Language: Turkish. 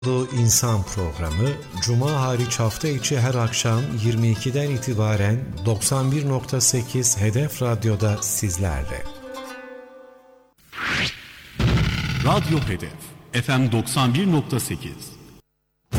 İnsan programı Cuma hariç hafta içi her akşam 22'den itibaren 91.8 Hedef Radyo'da sizlerle. Radyo Hedef FM 91.8